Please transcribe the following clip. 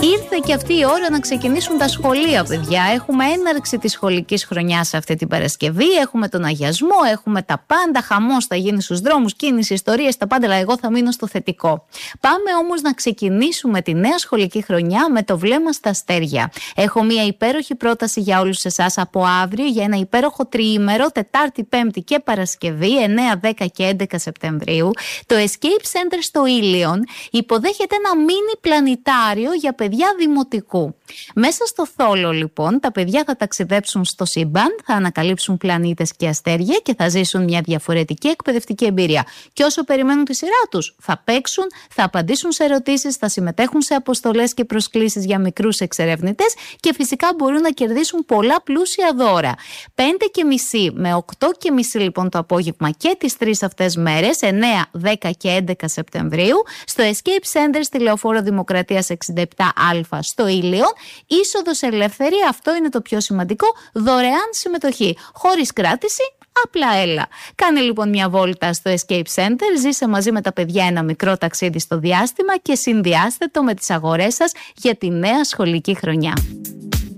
Ήρθε και αυτή η ώρα να ξεκινήσουν τα σχολεία, παιδιά. Έχουμε έναρξη της σχολικής χρονιάς αυτή την Παρασκευή. Έχουμε τον αγιασμό, έχουμε τα πάντα. Χαμός θα γίνει στους δρόμους, κίνηση, ιστορίες, τα πάντα. Αλλά εγώ θα μείνω στο θετικό. Πάμε όμως να ξεκινήσουμε τη νέα σχολική χρονιά με το βλέμμα στα αστέρια. Έχω μια υπέροχη πρόταση για όλους εσάς από αύριο για ένα υπέροχο τριήμερο, Τετάρτη, Πέμπτη και Παρασκευή, 9, 10 και 11 Σεπτεμβρίου. Το Escape Center στο Ήλιον υποδέχεται ένα μίνι πλανητάριο για παιδιά δημοτικού. Μέσα στο θόλο, λοιπόν, τα παιδιά θα ταξιδέψουν στο σύμπαν, θα ανακαλύψουν πλανήτες και αστέρια και θα ζήσουν μια διαφορετική εκπαιδευτική εμπειρία. Και όσο περιμένουν τη σειρά τους, θα παίξουν, θα απαντήσουν σε ερωτήσεις, θα συμμετέχουν σε αποστολές και προσκλήσεις για μικρούς εξερευνητές και φυσικά μπορούν να κερδίσουν πολλά πλούσια δώρα. 5:30 με 8:30 λοιπόν το απόγευμα και τις τρεις αυτές μέρες, 9, 10 και 11 Σεπτεμβρίου, στο Escape Center στη Λεωφόρο Δημοκρατίας 67Α στο Ήλιον. Είσοδος ελεύθερη, αυτό είναι το πιο σημαντικό, δωρεάν συμμετοχή, χωρίς κράτηση, απλά έλα. Κάνε λοιπόν μια βόλτα στο Escape Center, ζήσε μαζί με τα παιδιά ένα μικρό ταξίδι στο διάστημα και συνδυάστε το με τις αγορές σας για τη νέα σχολική χρονιά.